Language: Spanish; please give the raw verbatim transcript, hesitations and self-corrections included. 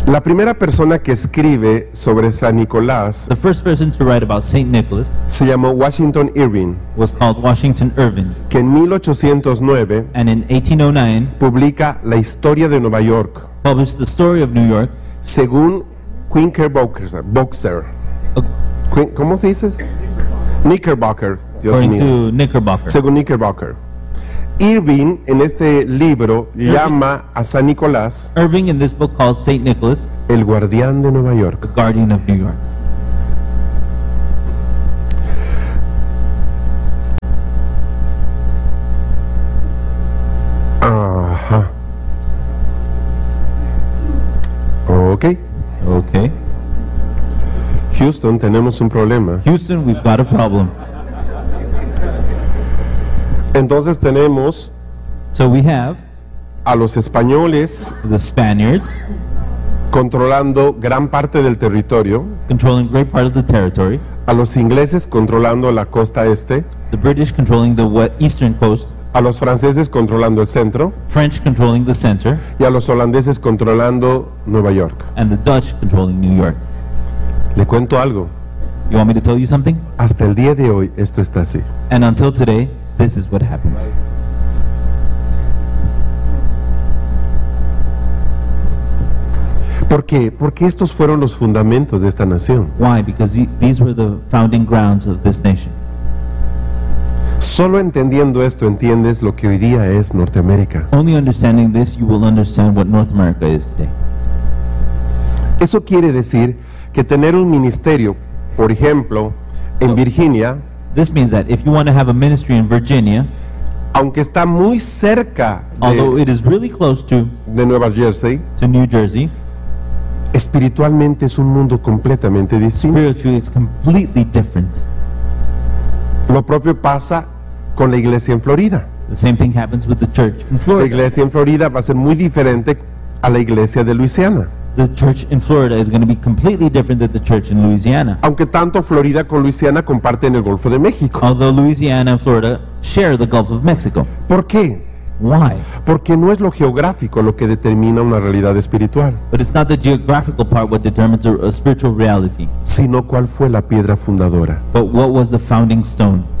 La primera persona que escribe sobre San Nicolás The first person to write about Saint Nicholas se llamó Washington Irving, was called Washington Irving, que en mil ochocientos nueve and in eighteen oh nine publica La historia de Nueva York, published the story of New York, según Knickerbocker, Boxer. ac- Quin- ¿Cómo se dice? Knickerbocker, Dios according mío. to Knickerbocker. Según Knickerbocker. Irving en este libro llama a San Nicolás Irving in this book calls Saint Nicholas el guardián de Nueva the York. guardian of New York. Ajá. Ok. Okay. Houston, tenemos un problema. Houston, we've got a problem. Entonces tenemos So we have a los españoles the Spaniards controlando gran parte del territorio, controlling great part of the territory, a los ingleses controlando la costa este, the British controlling the we- eastern coast, a los franceses controlando el centro French controlling the center, y a los holandeses controlando Nueva York. and the Dutch controlling New York. Le cuento algo, You want me to tell you something? hasta el día de hoy esto está así. And until today, this is what happens. ¿Por qué? Porque estos fueron los fundamentos de esta nación. Why? Because the- these were the founding grounds of this nation. Solo entendiendo esto entiendes lo que hoy día es Norteamérica. Only understanding this, you will understand what North America is today. Eso quiere decir que tener un ministerio, por ejemplo, en Virginia, This means that if you want to have a ministry in Virginia, aunque está muy cerca although de, it is really close to, de Nueva Jersey, to New Jersey, espiritualmente es un mundo completamente distinto. spiritually it's completely different. Lo propio pasa con la iglesia en Florida. The same thing happens with the church in La Florida. iglesia en Florida va a ser muy diferente a la iglesia de Luisiana. The church in Florida is going to be completely different than the church in Louisiana. Aunque tanto Florida con Luisiana comparten el Golfo de México. Although Louisiana and Florida share the Gulf of Mexico. ¿Por qué? Why? Porque no es lo geográfico lo que determina una realidad espiritual, But it's not the geographical part what determines a, a spiritual reality, sino cuál fue la piedra fundadora. but what was the founding stone.